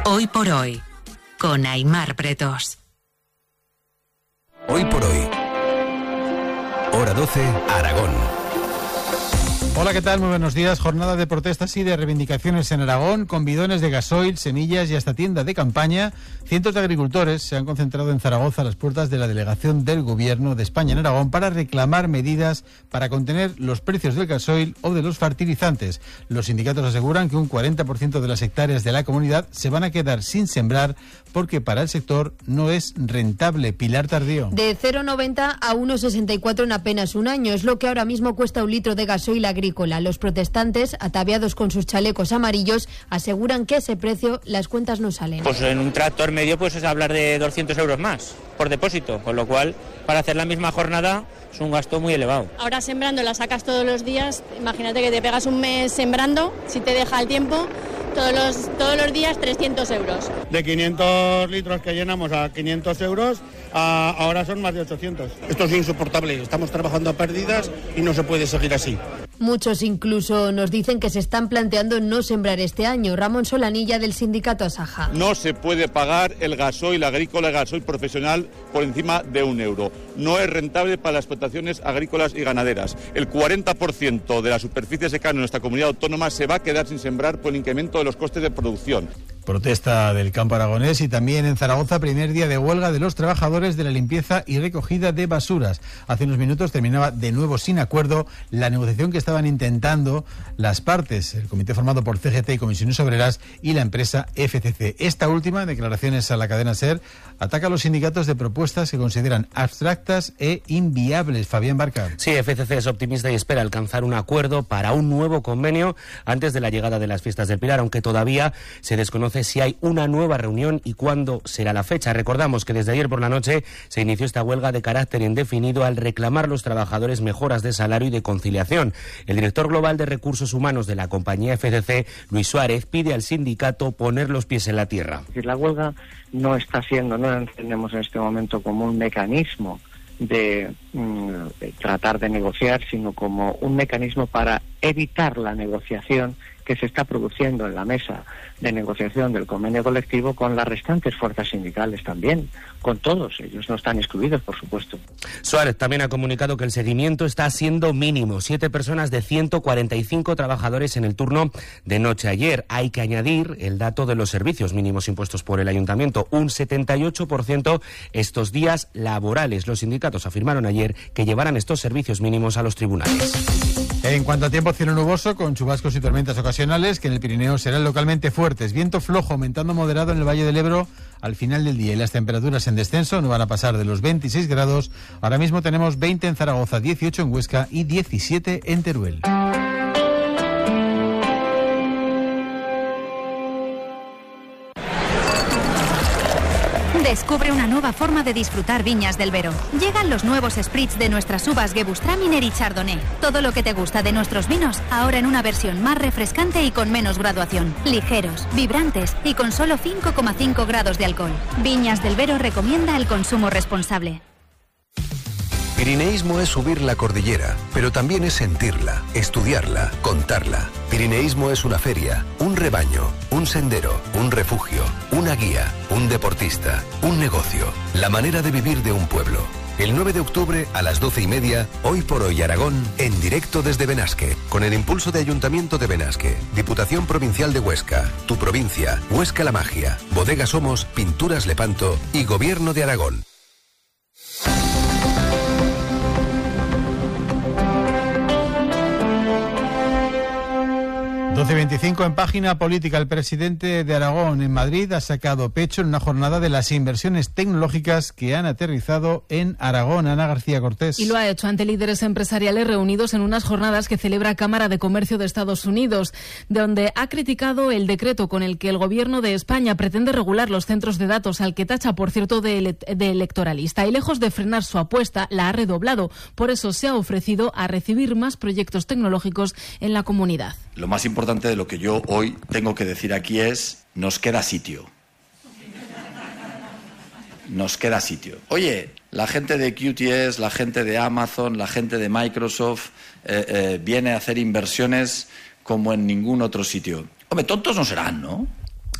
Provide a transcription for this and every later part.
Hoy por hoy, con Aimar Pretos. Hoy por hoy. Hora 12, Aragón. Hola, ¿qué tal? Muy buenos días. Jornada de protestas y de reivindicaciones en Aragón, con bidones de gasoil, semillas y hasta tienda de campaña. Cientos de agricultores se han concentrado en Zaragoza a las puertas de la delegación del Gobierno de España en Aragón para reclamar medidas para contener los precios del gasoil o de los fertilizantes. Los sindicatos aseguran que un 40% de las hectáreas de la comunidad se van a quedar sin sembrar porque para el sector no es rentable. Pilar Tardío. De 0,90 a 1,64 en apenas un año es lo que ahora mismo cuesta un litro de gasoil agrícola. Los protestantes, ataviados con sus chalecos amarillos, aseguran que a ese precio las cuentas no salen. Pues en un tractor medio pues es hablar de 200 euros más por depósito, con lo cual para hacer la misma jornada es un gasto muy elevado. Ahora sembrando la sacas todos los días, imagínate que te pegas un mes sembrando, si te deja el tiempo, todos los días 300 euros. De 500 litros que llenamos a 500 euros, ahora son más de 800. Esto es insoportable, estamos trabajando a pérdidas y no se puede seguir así. Muchos incluso nos dicen que se están planteando no sembrar este año. Ramón Solanilla, del sindicato Asaja. No se puede pagar el gasoil agrícola y gasoil profesional por encima de €1. No es rentable para las explotaciones agrícolas y ganaderas. El 40% de la superficie secana en nuestra comunidad autónoma se va a quedar sin sembrar por el incremento de los costes de producción. Protesta del campo aragonés y también en Zaragoza, primer día de huelga de los trabajadores de la limpieza y recogida de basuras. Hace unos minutos terminaba de nuevo sin acuerdo la negociación que estaban intentando las partes, el comité formado por CGT y Comisiones Obreras y la empresa FCC. Esta última, en declaraciones a la cadena SER, ataca a los sindicatos de propuestas que consideran abstractas e inviables. Fabián Barca. Sí, FCC es optimista y espera alcanzar un acuerdo para un nuevo convenio antes de la llegada de las fiestas del Pilar, aunque todavía se desconoce si hay una nueva reunión y cuándo será la fecha. Recordamos que desde ayer por la noche se inició esta huelga de carácter indefinido al reclamar los trabajadores mejoras de salario y de conciliación. El director global de Recursos Humanos de la compañía FCC, Luis Suárez, pide al sindicato poner los pies en la tierra. La huelga no la entendemos en este momento como un mecanismo de tratar de negociar, sino como un mecanismo para evitar la negociación que se está produciendo en la mesa de negociación del convenio colectivo con las restantes fuerzas sindicales también, con todos, ellos no están excluidos, por supuesto. Suárez también ha comunicado que el seguimiento está siendo mínimo, 7 personas de 145 trabajadores en el turno de noche. Ayer hay que añadir el dato de los servicios mínimos impuestos por el ayuntamiento, un 78% estos días laborales. Los sindicatos afirmaron ayer que llevarán estos servicios mínimos a los tribunales. En cuanto a tiempo, cielo nuboso con chubascos y tormentas ocasionales que en el Pirineo serán localmente fuertes. Viento flojo aumentando moderado en el Valle del Ebro al final del día y las temperaturas en descenso no van a pasar de los 26 grados. Ahora mismo tenemos 20 en Zaragoza, 18 en Huesca y 17 en Teruel. Descubre una nueva forma de disfrutar Viñas del Vero. Llegan los nuevos spritz de nuestras uvas Gewürztraminer y Chardonnay. Todo lo que te gusta de nuestros vinos, ahora en una versión más refrescante y con menos graduación. Ligeros, vibrantes y con solo 5,5 grados de alcohol. Viñas del Vero recomienda el consumo responsable. Pirineísmo es subir la cordillera, pero también es sentirla, estudiarla, contarla. Pirineísmo es una feria, un rebaño, un sendero, un refugio, una guía, un deportista, un negocio, la manera de vivir de un pueblo. El 9 de octubre a las 12:30, Hoy por Hoy Aragón, en directo desde Benasque, con el impulso de Ayuntamiento de Benasque, Diputación Provincial de Huesca, Tu Provincia, Huesca La Magia, Bodega Somos, Pinturas Lepanto y Gobierno de Aragón. 12:25 en página política. El presidente de Aragón en Madrid ha sacado pecho en una jornada de las inversiones tecnológicas que han aterrizado en Aragón. Ana García Cortés. Y lo ha hecho ante líderes empresariales reunidos en unas jornadas que celebra Cámara de Comercio de Estados Unidos, donde ha criticado el decreto con el que el Gobierno de España pretende regular los centros de datos, al que tacha, por cierto, de electoralista. Y lejos de frenar su apuesta, la ha redoblado. Por eso se ha ofrecido a recibir más proyectos tecnológicos en la comunidad. Lo más importante de lo que yo hoy tengo que decir aquí es: nos queda sitio. Nos queda sitio. Oye, la gente de QTS, la gente de Amazon, la gente de Microsoft viene a hacer inversiones como en ningún otro sitio. Hombre, tontos no serán, ¿no?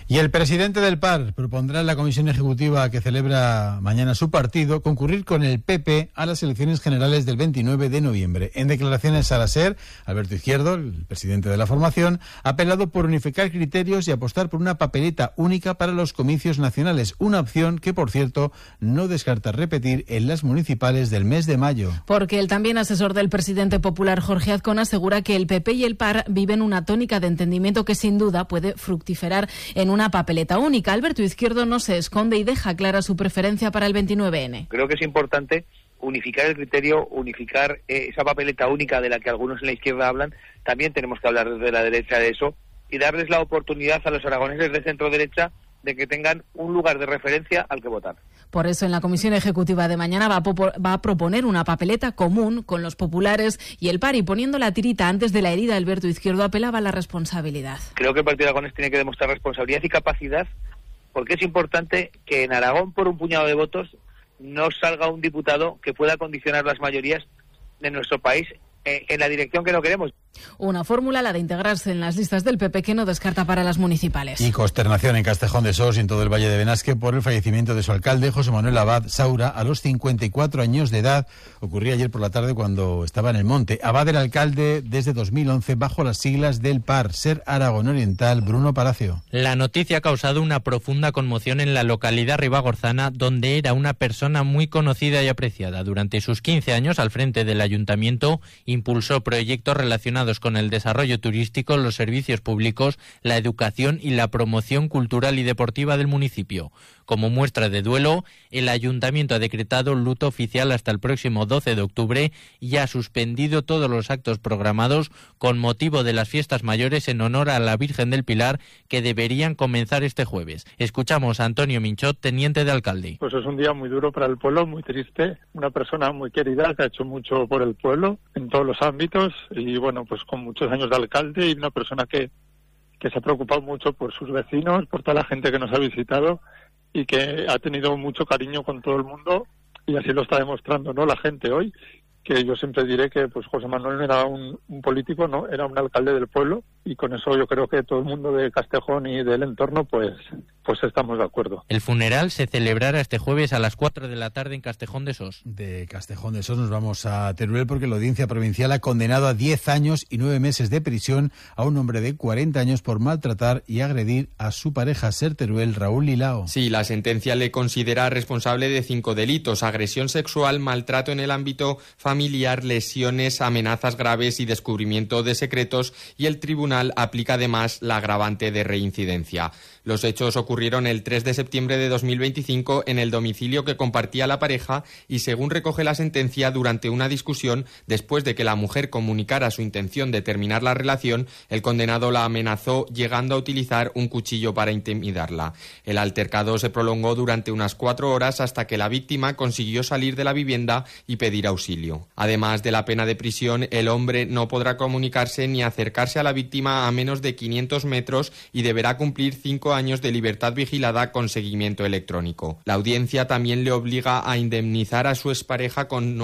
Y el presidente del PAR propondrá en la comisión ejecutiva que celebra mañana su partido concurrir con el PP a las elecciones generales del 29 de noviembre. En declaraciones a la SER, Alberto Izquierdo, el presidente de la formación, ha apelado por unificar criterios y apostar por una papeleta única para los comicios nacionales, una opción que, por cierto, no descarta repetir en las municipales del mes de mayo. Porque el también asesor del presidente popular Jorge Azcón asegura que el PP y el PAR viven una tónica de entendimiento que sin duda puede fructificar en una papeleta única. Alberto Izquierdo no se esconde y deja clara su preferencia para el 29N. Creo que es importante unificar el criterio, unificar esa papeleta única de la que algunos en la izquierda hablan. También tenemos que hablar desde la derecha de eso y darles la oportunidad a los aragoneses de centro-derecha de que tengan un lugar de referencia al que votar. Por eso en la comisión ejecutiva de mañana va a proponer una papeleta común con los populares y el PAR, y poniendo la tirita antes de la herida, Alberto Izquierdo apelaba a la responsabilidad. Creo que el Partido Aragonés tiene que demostrar responsabilidad y capacidad, porque es importante que en Aragón, por un puñado de votos, no salga un diputado que pueda condicionar las mayorías de nuestro país en la dirección que no queremos. Una fórmula, la de integrarse en las listas del PP, que no descarta para las municipales. Y consternación en Castejón de Sos y en todo el Valle de Benasque por el fallecimiento de su alcalde, José Manuel Abad Saura, a los 54 años de edad. Ocurría ayer por la tarde cuando estaba en el monte. Abad era alcalde desde 2011 bajo las siglas del PAR, Ser Aragón Oriental. Bruno Palacio. La noticia ha causado una profunda conmoción en la localidad ribagorzana, donde era una persona muy conocida y apreciada. Durante sus 15 años al frente del ayuntamiento, impulsó proyectos relacionados con el desarrollo turístico, los servicios públicos, la educación y la promoción cultural y deportiva del municipio. Como muestra de duelo, el ayuntamiento ha decretado luto oficial hasta el próximo 12 de octubre y ha suspendido todos los actos programados con motivo de las fiestas mayores en honor a la Virgen del Pilar, que deberían comenzar este jueves. Escuchamos a Antonio Minchot, teniente de alcalde. Pues es un día muy duro para el pueblo, muy triste. Una persona muy querida que ha hecho mucho por el pueblo en todos los ámbitos y bueno, pues con muchos años de alcalde y una persona que se ha preocupado mucho por sus vecinos, por toda la gente que nos ha visitado y que ha tenido mucho cariño con todo el mundo, y así lo está demostrando, ¿no?, la gente hoy, que yo siempre diré que pues José Manuel no era un político, no, era un alcalde del pueblo, y con eso yo creo que todo el mundo de Castejón y del entorno pues estamos de acuerdo. El funeral se celebrará este jueves a las 4 de la tarde en Castejón de Sos. De Castejón de Sos nos vamos a Teruel, porque la Audiencia Provincial ha condenado a 10 años y 9 meses de prisión a un hombre de 40 años por maltratar y agredir a su pareja Ser Teruel, Raúl Lilao. Sí, la sentencia le considera responsable de 5 delitos: agresión sexual, maltrato en el ámbito familiar, lesiones, amenazas graves y descubrimiento de secretos, y el tribunal aplica además la agravante de reincidencia. Los hechos ocurrieron el 3 de septiembre de 2025 en el domicilio que compartía la pareja y, según recoge la sentencia, durante una discusión, después de que la mujer comunicara su intención de terminar la relación, el condenado la amenazó, llegando a utilizar un cuchillo para intimidarla. El altercado se prolongó durante unas 4 horas hasta que la víctima consiguió salir de la vivienda y pedir auxilio. Además de la pena de prisión, el hombre no podrá comunicarse ni acercarse a la víctima a menos de 500 metros y deberá cumplir 5 años de libertad vigilada con seguimiento electrónico. La audiencia también le obliga a indemnizar a su expareja con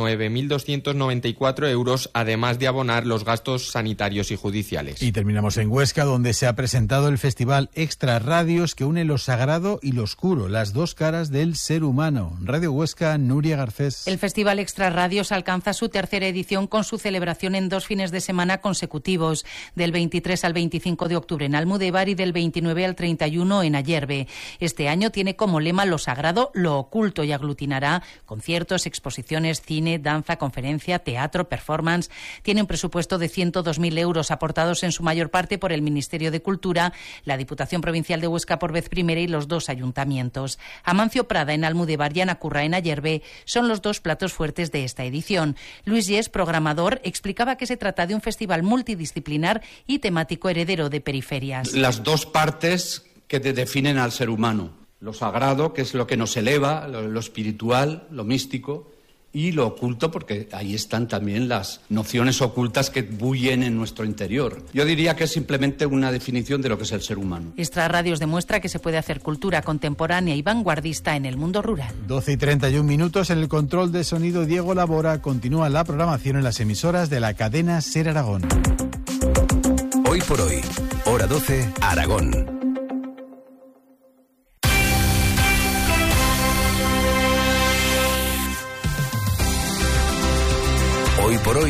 9.294 euros, además de abonar los gastos sanitarios y judiciales. Y terminamos en Huesca, donde se ha presentado el festival Extra Radios, que une lo sagrado y lo oscuro, las dos caras del ser humano. Radio Huesca, Nuria Garcés. El festival Extra Radios alcanza su tercera edición con su celebración en 2 fines de semana consecutivos, del 23 al 25 de octubre en Almudévar y del 29 al 31 en Ayerbe. Este año tiene como lema lo sagrado, lo oculto, y aglutinará conciertos, exposiciones, cine, danza, conferencia, teatro, performance. Tiene un presupuesto de 102.000 euros aportados en su mayor parte por el Ministerio de Cultura, la Diputación Provincial de Huesca por vez primera y los 2 ayuntamientos. Amancio Prada en Almudévar y Ana Curra en Ayerbe son los 2 platos fuertes de esta edición. Luis Yes, programador, explicaba que se trata de un festival multidisciplinar y temático heredero de periferias. Las 2 partes que definen al ser humano: lo sagrado, que es lo que nos eleva, lo espiritual, lo místico, y lo oculto, porque ahí están también las nociones ocultas que bullen en nuestro interior. Yo diría que es simplemente una definición de lo que es el ser humano. Extra Radios demuestra que se puede hacer cultura contemporánea y vanguardista en el mundo rural. 12:31. En el control de sonido, Diego Labora. Continúa la programación en las emisoras de la cadena Ser Aragón. Hoy por hoy, hora 12, Aragón.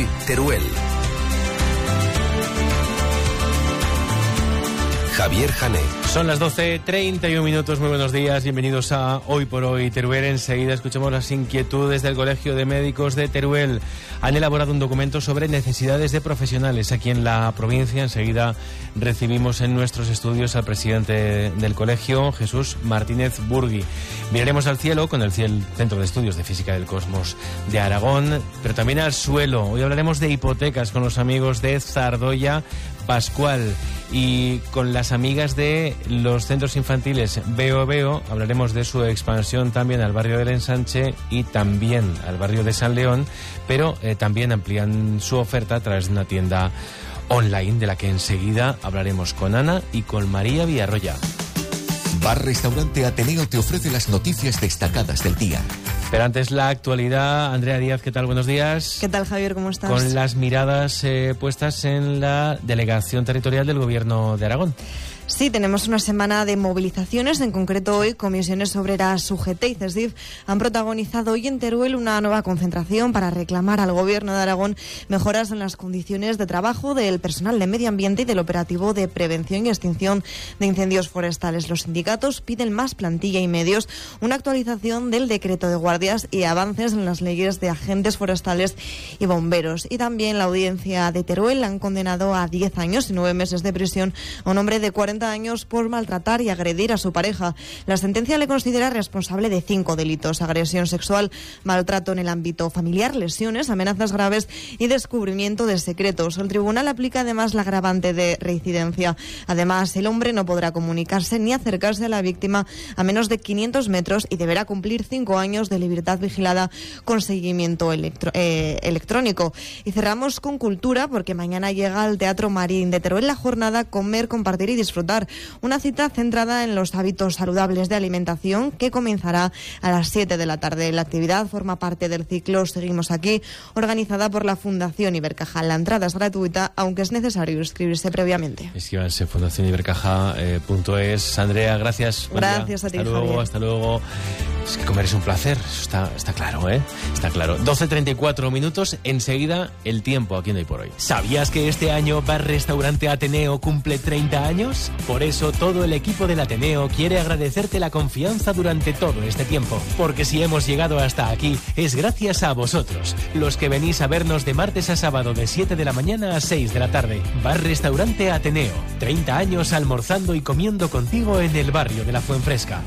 hoy, Teruel. Javier Jané. Son las 12:31 minutos. Muy buenos días. Bienvenidos a Hoy por Hoy, Teruel. Enseguida escuchamos las inquietudes del Colegio de Médicos de Teruel. Han elaborado un documento sobre necesidades de profesionales aquí en la provincia. Enseguida recibimos en nuestros estudios al presidente del colegio, Jesús Martínez Burgui. Miraremos al cielo con el Centro de Estudios de Física del Cosmos de Aragón, pero también al suelo. Hoy hablaremos de hipotecas con los amigos de Zardoya Pascual y con las amigas de los centros infantiles Veo Veo. Hablaremos de su expansión también al barrio del Ensanche y también al barrio de San León, pero también amplían su oferta a través de una tienda online de la que enseguida hablaremos con Ana y con María Villarroya. Bar Restaurante Ateneo te ofrece las noticias destacadas del día. Pero antes la actualidad. Andrea Díaz, ¿qué tal? Buenos días. ¿Qué tal, Javier? ¿Cómo estás? Con las miradas puestas en la delegación territorial del Gobierno de Aragón. Sí, tenemos una semana de movilizaciones. En concreto hoy, Comisiones Obreras, UGT y CESDIF han protagonizado hoy en Teruel una nueva concentración para reclamar al Gobierno de Aragón mejoras en las condiciones de trabajo del personal de medio ambiente y del operativo de prevención y extinción de incendios forestales. Los sindicatos piden más plantilla y medios, una actualización del decreto de guardias y avances en las leyes de agentes forestales y bomberos. Y también la audiencia de Teruel han condenado a 10 años y 9 meses de prisión a un hombre de 40 años por maltratar y agredir a su pareja. La sentencia le considera responsable de 5 delitos: agresión sexual, maltrato en el ámbito familiar, lesiones, amenazas graves y descubrimiento de secretos. El tribunal aplica además la agravante de reincidencia. Además, el hombre no podrá comunicarse ni acercarse a la víctima a menos de 500 metros y deberá cumplir 5 años de libertad vigilada con seguimiento electrónico. Y cerramos con cultura, porque mañana llega al Teatro Marín de Teruel la jornada Comer, Compartir y Disfrutar. Una cita centrada en los hábitos saludables de alimentación que comenzará a las 7 de la tarde. La actividad forma parte del ciclo Seguimos Aquí, organizada por la Fundación Ibercaja. La entrada es gratuita, aunque es necesario inscribirse previamente. Inscríbanse en fundacionibercaja.es. Andrea, gracias. Gracias a ti, Hasta luego, Javier. Hasta luego. Es que comer es un placer, eso está claro, ¿eh? Está claro. 12:34 minutos, enseguida el tiempo aquí en Hoy por Hoy. ¿Sabías que este año Bar Restaurante Ateneo cumple 30 años? Por eso todo el equipo del Ateneo quiere agradecerte la confianza durante todo este tiempo. Porque si hemos llegado hasta aquí, es gracias a vosotros, los que venís a vernos de martes a sábado de 7 de la mañana a 6 de la tarde. Bar Restaurante Ateneo, 30 años almorzando y comiendo contigo en el barrio de la Fuenfresca.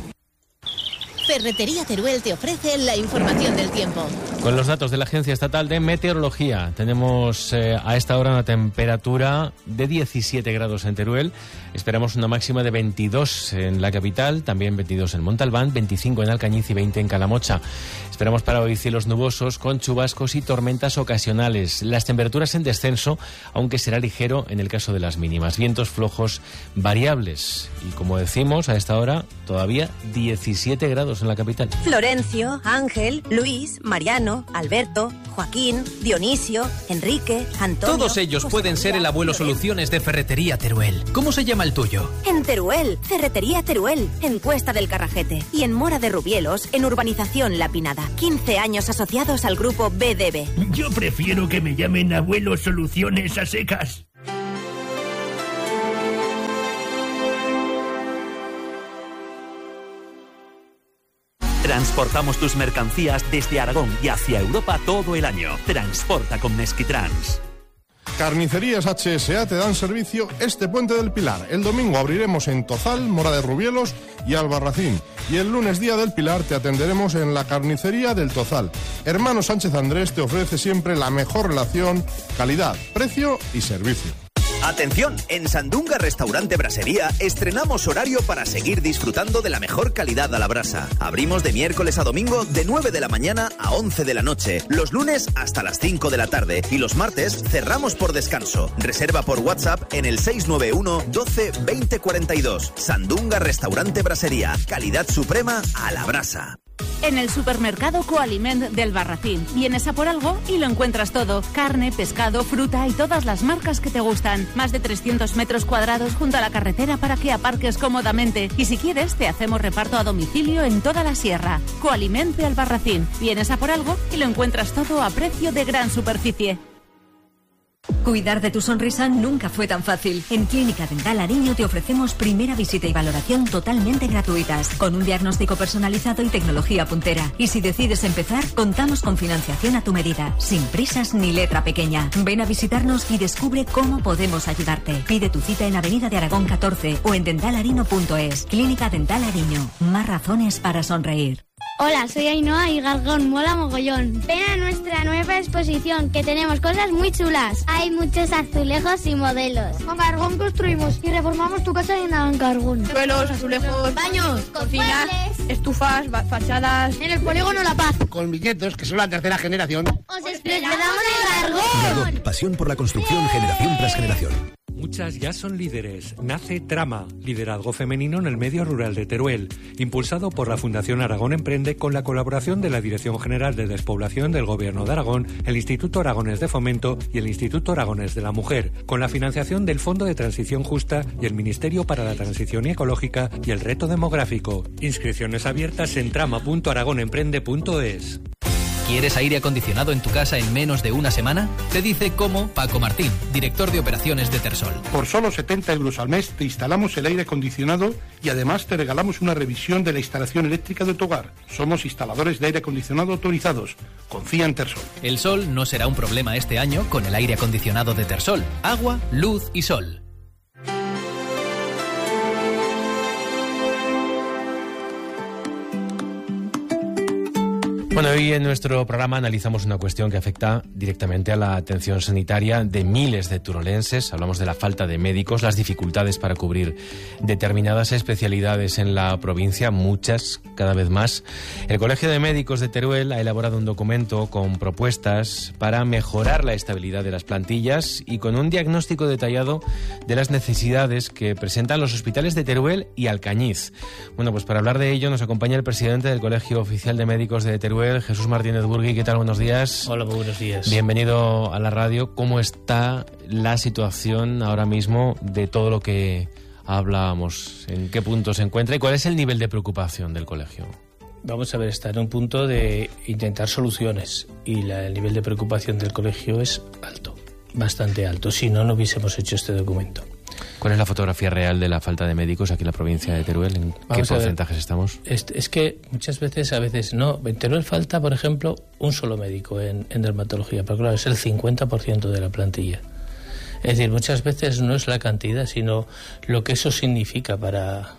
Ferretería Teruel te ofrece la información del tiempo. Con los datos de la Agencia Estatal de Meteorología, tenemos a esta hora una temperatura de 17 grados en Teruel. Esperamos una máxima de 22 en la capital, también 22 en Montalbán, 25 en Alcañiz y 20 en Calamocha. Esperamos para hoy cielos nubosos con chubascos y tormentas ocasionales. Las temperaturas en descenso, aunque será ligero en el caso de las mínimas. Vientos flojos variables. Y como decimos, a esta hora todavía 17 grados en la capital. Florencio, Ángel, Luis, Mariano, Alberto, Joaquín, Dionisio, Enrique, Antonio... Todos ellos pueden ser el abuelo Soluciones de Ferretería Teruel. ¿Cómo se llama el tuyo? En Teruel, Ferretería Teruel, en Cuesta del Carrajete. Y en Mora de Rubielos, en Urbanización La Pinada. 15 años asociados al grupo BDB. Yo prefiero que me llamen abuelo Soluciones a secas. Transportamos tus mercancías desde Aragón y hacia Europa todo el año. Transporta con Meskitrans. Carnicerías HSA te dan servicio este Puente del Pilar. El domingo abriremos en Tozal, Mora de Rubielos y Albarracín. Y el lunes, Día del Pilar, te atenderemos en la carnicería del Tozal. Hermano Sánchez Andrés te ofrece siempre la mejor relación, calidad, precio y servicio. Atención, en Sandunga Restaurante Brasería estrenamos horario para seguir disfrutando de la mejor calidad a la brasa. Abrimos de miércoles a domingo de 9 de la mañana a 11 de la noche, los lunes hasta las 5 de la tarde y los martes cerramos por descanso. Reserva por WhatsApp en el 691 12 20 42. Sandunga Restaurante Brasería, calidad suprema a la brasa. En el supermercado Coaliment del Barracín. Vienes a por algo y lo encuentras todo. Carne, pescado, fruta y todas las marcas que te gustan. Más de 300 metros cuadrados junto a la carretera para que aparques cómodamente. Y si quieres, te hacemos reparto a domicilio en toda la sierra. Coaliment del Barracín. Vienes a por algo y lo encuentras todo a precio de gran superficie. Cuidar de tu sonrisa nunca fue tan fácil. En Clínica Dental Ariño te ofrecemos primera visita y valoración totalmente gratuitas, con un diagnóstico personalizado y tecnología puntera. Y si decides empezar, contamos con financiación a tu medida, sin prisas ni letra pequeña. Ven a visitarnos y descubre cómo podemos ayudarte. Pide tu cita en Avenida de Aragón 14 o en dentalarino.es. Clínica Dental Ariño. Más razones para sonreír. Hola, soy Ainhoa y Gargón mola mogollón. Ven a nuestra nueva exposición, que tenemos cosas muy chulas. Hay muchos azulejos y modelos. Con Gargón construimos y reformamos tu casa en Gargón. Suelos, azulejos, baños, cocinas, estufas, fachadas. En el polígono La Paz. Con mis nietos, que son la tercera generación. ¡Os esperamos en Gargón! Gargón, pasión por la construcción, generación tras generación. Muchas ya son líderes. Nace Trama, liderazgo femenino en el medio rural de Teruel, impulsado por la Fundación Aragón Emprende con la colaboración de la Dirección General de Despoblación del Gobierno de Aragón, el Instituto Aragonés de Fomento y el Instituto Aragonés de la Mujer, con la financiación del Fondo de Transición Justa y el Ministerio para la Transición Ecológica y el Reto Demográfico. Inscripciones abiertas en trama.aragonemprende.es. ¿Quieres aire acondicionado en tu casa en menos de una semana? Te dice cómo Paco Martín, director de operaciones de Tersol. Por solo 70 euros al mes te instalamos el aire acondicionado y además te regalamos una revisión de la instalación eléctrica de tu hogar. Somos instaladores de aire acondicionado autorizados. Confía en Tersol. El sol no será un problema este año con el aire acondicionado de Tersol. Agua, luz y sol. Bueno, hoy en nuestro programa analizamos una cuestión que afecta directamente a la atención sanitaria de miles de turolenses. Hablamos de la falta de médicos, las dificultades para cubrir determinadas especialidades en la provincia, muchas, cada vez más. El Colegio de Médicos de Teruel ha elaborado un documento con propuestas para mejorar la estabilidad de las plantillas y con un diagnóstico detallado de las necesidades que presentan los hospitales de Teruel y Alcañiz. Bueno, pues para hablar de ello nos acompaña el presidente del Colegio Oficial de Médicos de Teruel, Jesús Martínez Burgui. ¿Qué tal? Buenos días. Hola, muy buenos días. Bienvenido a la radio. ¿Cómo está la situación ahora mismo de todo lo que hablábamos? ¿En qué punto se encuentra y cuál es el nivel de preocupación del colegio? Vamos a ver, está en un punto de intentar soluciones y el nivel de preocupación del colegio es alto, bastante alto. Si no, no hubiésemos hecho este documento. ¿Cuál es la fotografía real de la falta de médicos aquí en la provincia de Teruel? ¿En qué porcentajes estamos? Es que muchas veces, a veces no. En Teruel falta, por ejemplo, un solo médico en dermatología, pero claro, es el 50% de la plantilla. Es decir, muchas veces no es la cantidad, sino lo que eso significa para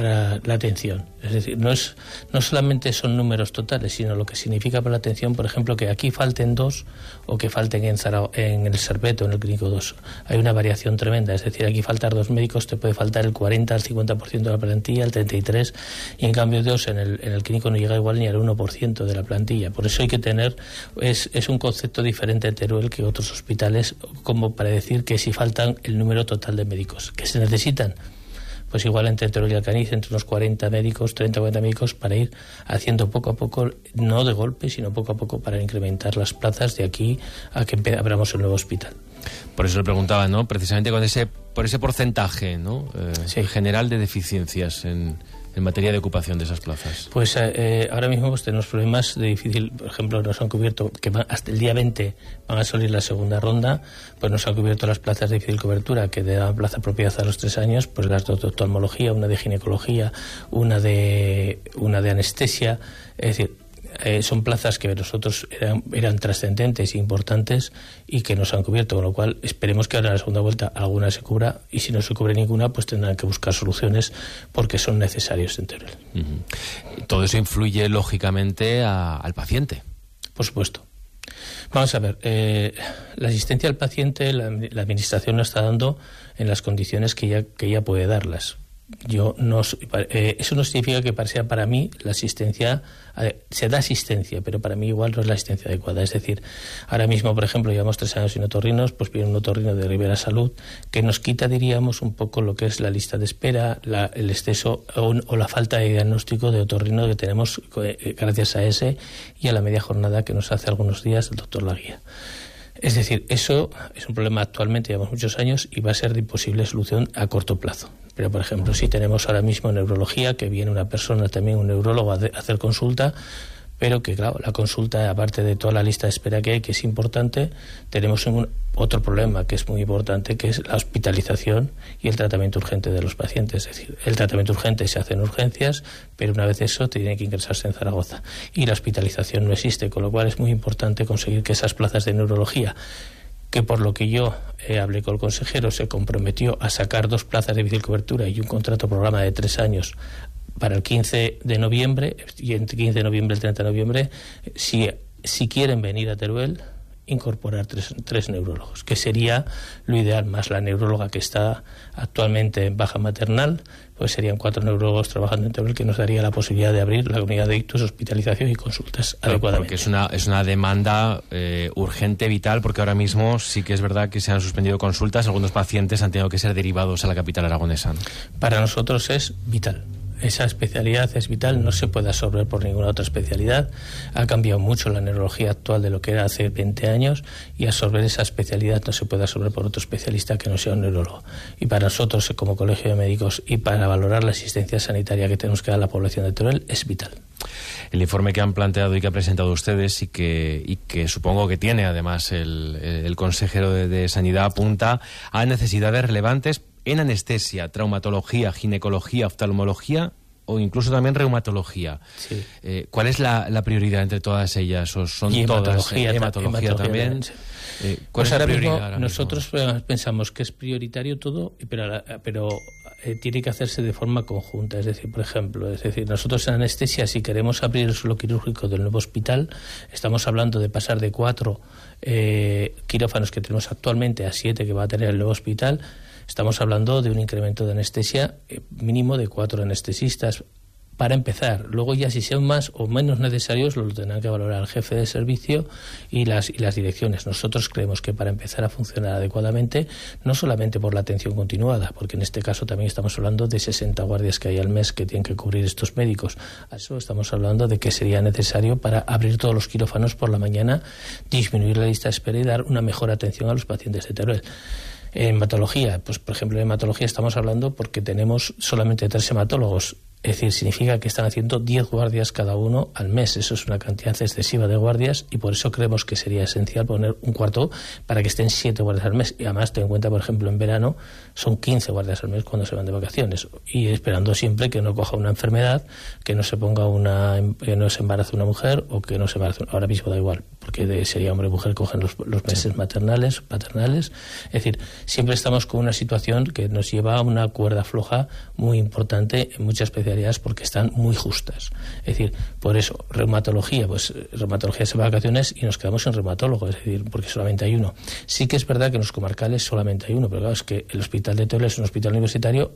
la atención. Es decir, no solamente son números totales, sino lo que significa para la atención, por ejemplo, que aquí falten 2 o que falten en el Serveto, en el Clínico 2. Hay una variación tremenda, es decir, aquí faltar 2 médicos te puede faltar el 40 al 50% de la plantilla, el 33%, y en cambio 2 en el Clínico no llega igual ni al 1% de la plantilla. Por eso hay que tener, es un concepto diferente de Teruel que otros hospitales, como para decir que si faltan el número total de médicos que se necesitan, pues igual entre Teruel y Alcañiz, entre unos 40 médicos, 30 o 40 médicos, para ir haciendo poco a poco, no de golpe, sino poco a poco, para incrementar las plazas de aquí a que abramos el nuevo hospital. Por eso le preguntaba, ¿no? Precisamente por ese porcentaje, ¿no? Sí. General de deficiencias en materia de ocupación de esas plazas. Pues ahora mismo pues, tenemos problemas de difícil, por ejemplo, nos han cubierto, que hasta el día 20 van a salir la segunda ronda, pues nos han cubierto las plazas de difícil cobertura, que daban plaza propiedad a los 3 años, pues las de oftalmología, una de ginecología, una de anestesia, es decir, son plazas que nosotros eran trascendentes e importantes y que nos han cubierto, con lo cual esperemos que ahora en la segunda vuelta alguna se cubra y si no se cubre ninguna pues tendrán que buscar soluciones porque son necesarios en Teruel. Todo eso influye lógicamente al paciente. Por supuesto. Vamos a ver, la asistencia al paciente la administración no está dando en las condiciones que ya puede darlas. Eso no significa que sea para mí la asistencia, se da asistencia, pero para mí igual no es la asistencia adecuada. Es decir, ahora mismo, por ejemplo, llevamos 3 años sin otorrinos, pues viene un otorrino de Rivera Salud que nos quita, diríamos, un poco lo que es la lista de espera, el exceso o la falta de diagnóstico de otorrino que tenemos gracias a ese y a la media jornada que nos hace algunos días el doctor Laguía. Es decir, eso es un problema actualmente, llevamos muchos años y va a ser de imposible solución a corto plazo. Pero, por ejemplo, si tenemos ahora mismo neurología, que viene una persona, también un neurólogo, a hacer consulta, pero que, claro, la consulta, aparte de toda la lista de espera que hay, que es importante, tenemos otro problema que es muy importante, que es la hospitalización y el tratamiento urgente de los pacientes. Es decir, el tratamiento urgente se hace en urgencias, pero una vez eso tiene que ingresarse en Zaragoza. Y la hospitalización no existe, con lo cual es muy importante conseguir que esas plazas de neurología, que por lo que yo hablé con el consejero, se comprometió a sacar 2 plazas de difícil cobertura y un contrato programa de 3 años para el 15 de noviembre, y entre 15 de noviembre y el 30 de noviembre, si quieren venir a Teruel, incorporar tres neurólogos, que sería lo ideal, más la neuróloga que está actualmente en baja maternal, pues serían 4 neurólogos trabajando en Teruel, que nos daría la posibilidad de abrir la unidad de ictus, hospitalización y consultas adecuadamente. Porque es una demanda urgente, vital, porque ahora mismo sí que es verdad que se han suspendido consultas, algunos pacientes han tenido que ser derivados a la capital aragonesa, ¿no? Para nosotros es vital. Esa especialidad es vital, no se puede absorber por ninguna otra especialidad. Ha cambiado mucho la neurología actual de lo que era hace 20 años y absorber esa especialidad no se puede absorber por otro especialista que no sea un neurólogo. Y para nosotros, como Colegio de Médicos, y para valorar la asistencia sanitaria que tenemos que dar a la población de Teruel, es vital. El informe que han planteado y que ha presentado ustedes y que supongo que tiene además el consejero de Sanidad apunta a necesidades relevantes en anestesia, traumatología, ginecología, oftalmología o incluso también reumatología. Sí. ¿Cuál es la prioridad entre todas ellas? ¿O son todas? Hematología también. Pues ahora mismo nosotros pensamos que es prioritario todo, pero tiene que hacerse de forma conjunta. Es decir, por ejemplo, nosotros en anestesia, si queremos abrir el suelo quirúrgico del nuevo hospital, estamos hablando de pasar de 4 quirófanos que tenemos actualmente a 7 que va a tener el nuevo hospital. Estamos hablando de un incremento de anestesia mínimo de 4 anestesistas para empezar. Luego ya si sean más o menos necesarios lo tendrán que valorar el jefe de servicio y las direcciones. Nosotros creemos que para empezar a funcionar adecuadamente, no solamente por la atención continuada, porque en este caso también estamos hablando de 60 guardias que hay al mes que tienen que cubrir estos médicos. A eso estamos hablando de que sería necesario para abrir todos los quirófanos por la mañana, disminuir la lista de espera y dar una mejor atención a los pacientes de Teruel. En hematología, pues por ejemplo en hematología estamos hablando porque tenemos solamente 3 hematólogos, es decir, significa que están haciendo 10 guardias cada uno al mes. Eso es una cantidad excesiva de guardias y por eso creemos que sería esencial poner un cuarto para que estén 7 guardias al mes. Y además ten en cuenta, por ejemplo, en verano son 15 guardias al mes cuando se van de vacaciones, y esperando siempre que no coja una enfermedad, que no se ponga que no se embarace una mujer o que no se embarace. Ahora mismo da igual, porque sería hombre o mujer, cogen los meses maternales, paternales. Es decir, siempre estamos con una situación que nos lleva a una cuerda floja muy importante en muchas especialidades porque están muy justas. Es decir, por eso, reumatología se va a vacaciones y nos quedamos en reumatólogo, es decir, porque solamente hay uno. Sí que es verdad que en los comarcales solamente hay uno, pero claro, es que el hospital de Teruel es un hospital universitario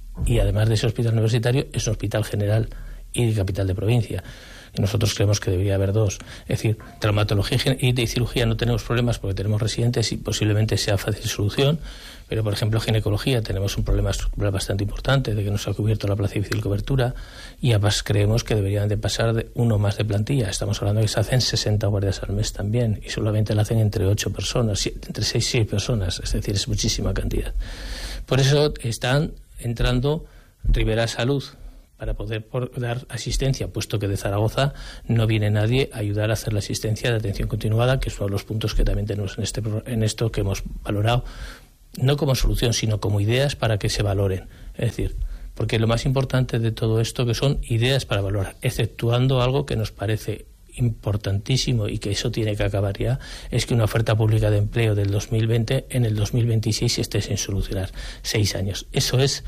y además de ese hospital universitario es un hospital general y de capital de provincia. Y nosotros creemos que debería haber 2. Es decir, traumatología y de cirugía no tenemos problemas porque tenemos residentes y posiblemente sea fácil de solución, pero por ejemplo ginecología tenemos un problema estructural bastante importante de que no se ha cubierto la plaza de difícil cobertura y además creemos que deberían de pasar de uno más de plantilla. Estamos hablando de que se hacen 60 guardias al mes también y solamente la hacen entre 8 personas, entre 6 y 6 personas, es decir, es muchísima cantidad. Por eso están entrando Rivera Salud para poder dar asistencia, puesto que de Zaragoza no viene nadie a ayudar a hacer la asistencia de atención continuada, que es uno de los puntos que también tenemos en esto que hemos valorado, no como solución, sino como ideas para que se valoren. Es decir, porque lo más importante de todo esto que son ideas para valorar, exceptuando algo que nos parece importantísimo y que eso tiene que acabar ya, es que una oferta pública de empleo del 2020 en el 2026 esté sin solucionar. 6 años. Eso es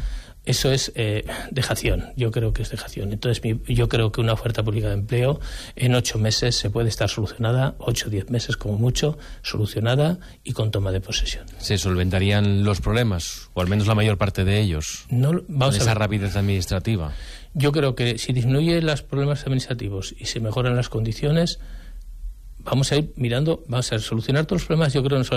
dejación. Yo creo que es dejación. Entonces, yo creo que una oferta pública de empleo en 8 meses se puede estar solucionada, 8 o 10 meses como mucho, solucionada y con toma de posesión. ¿Se solventarían los problemas, o al menos la mayor parte de ellos, con esa rapidez administrativa? Yo creo que si disminuye los problemas administrativos y se mejoran las condiciones, vamos a ir mirando, vamos a solucionar todos los problemas. Yo creo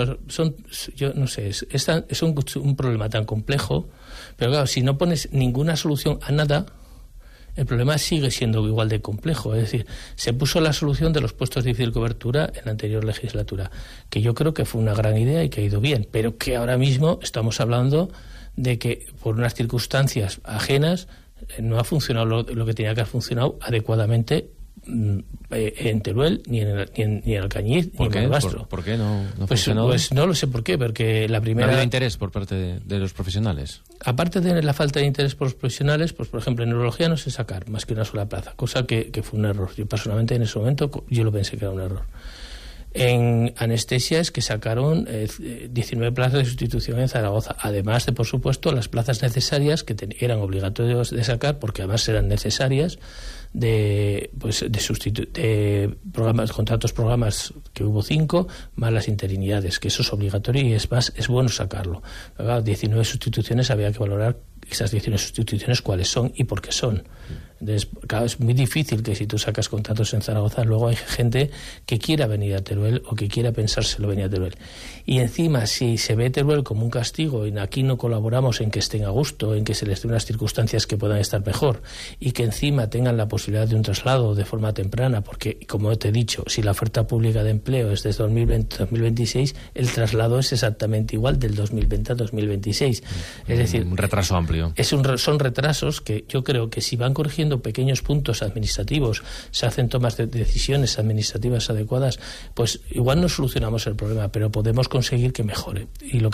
que es un problema tan complejo, pero claro, si no pones ninguna solución a nada, el problema sigue siendo igual de complejo. Es decir, se puso la solución de los puestos de difícil cobertura en la anterior legislatura, que yo creo que fue una gran idea y que ha ido bien, pero que ahora mismo estamos hablando de que por unas circunstancias ajenas no ha funcionado lo que tenía que haber funcionado adecuadamente en Teruel, ni en Alcañiz, ni en Barbastro. ¿Por qué no pues no lo sé por qué, porque la primera... ¿No ha habido interés por parte de los profesionales? Aparte de la falta de interés por los profesionales, pues por ejemplo en neurología no sé sacar más que una sola plaza, cosa que fue un error. Yo personalmente en ese momento yo lo pensé que era un error. En anestesia es que sacaron 19 plazas de sustitución en Zaragoza, además de, por supuesto, las plazas necesarias que eran obligatorias de sacar, porque además eran necesarias, de contratos que hubo 5, más las interinidades, que eso es obligatorio y es bueno sacarlo. Pero, 19 sustituciones, había que valorar esas 19 sustituciones cuáles son y por qué son. Entonces, claro, es muy difícil que si tú sacas contratos en Zaragoza, luego hay gente que quiera venir a Teruel o que quiera pensárselo venir a Teruel. Y encima, si se ve Teruel como un castigo y aquí no colaboramos en que estén a gusto, en que se les den unas circunstancias que puedan estar mejor y que encima tengan la posibilidad de un traslado de forma temprana, porque, como te he dicho, si la oferta pública de empleo es desde 2020-2026, el traslado es exactamente igual del 2020 a 2026. Es decir, un retraso amplio. Son retrasos que yo creo que si van corrigiendo pequeños puntos administrativos, se hacen tomas de decisiones administrativas adecuadas, pues igual no solucionamos el problema, pero podemos conseguir que mejore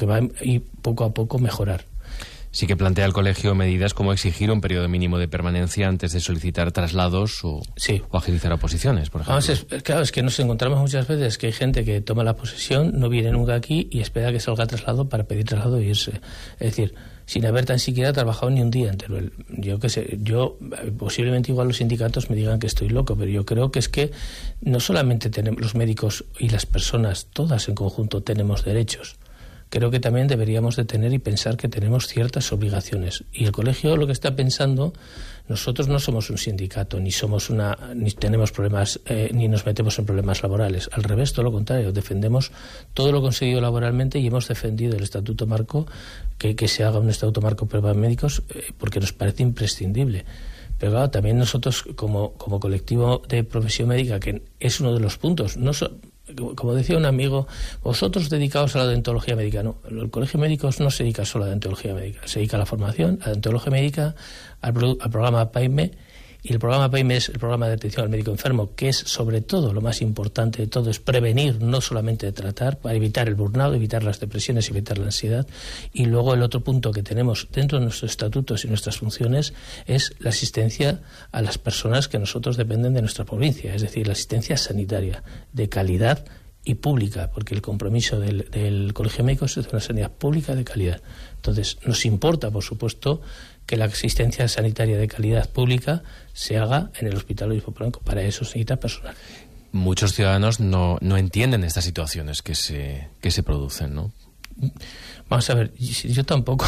y poco a poco mejorar. Sí que plantea el colegio medidas como exigir un periodo mínimo de permanencia antes de solicitar traslados o agilizar oposiciones, por ejemplo. Claro, es que nos encontramos muchas veces que hay gente que toma la posesión, no viene nunca aquí y espera que salga traslado para pedir traslado e irse. Es decir, sin haber tan siquiera trabajado ni un día en Teruel. Yo qué sé, posiblemente igual los sindicatos me digan que estoy loco, pero yo creo que es que no solamente tenemos los médicos y las personas, todas en conjunto tenemos derechos. Creo que también deberíamos de tener y pensar que tenemos ciertas obligaciones. Y el colegio lo que está pensando, nosotros no somos un sindicato, ni tenemos problemas, ni nos metemos en problemas laborales. Al revés, todo lo contrario, defendemos todo lo conseguido laboralmente y hemos defendido el Estatuto Marco, que se haga un Estatuto Marco para médicos, porque nos parece imprescindible. Pero claro, también nosotros como colectivo de profesión médica, que es uno de los puntos, como decía un amigo, vosotros dedicados a la odontología médica. No, el colegio médico no se dedica solo a la odontología médica, se dedica a la formación, a la odontología médica, al programa PAIME, y el programa PAIME es el programa de atención al médico enfermo, que es sobre todo lo más importante de todo, es prevenir, no solamente tratar, para evitar el burnout, evitar las depresiones, evitar la ansiedad. Y luego el otro punto que tenemos dentro de nuestros estatutos y nuestras funciones es la asistencia a las personas que nosotros dependen de nuestra provincia, es decir, la asistencia sanitaria de calidad y pública, porque el compromiso del Colegio Médico es una sanidad pública de calidad. Entonces, nos importa, por supuesto, que la asistencia sanitaria de calidad pública se haga en el Hospital Obispo Polanco. Para eso se necesita personal. Muchos ciudadanos no entienden estas situaciones que se producen, ¿no? Vamos a ver, yo tampoco,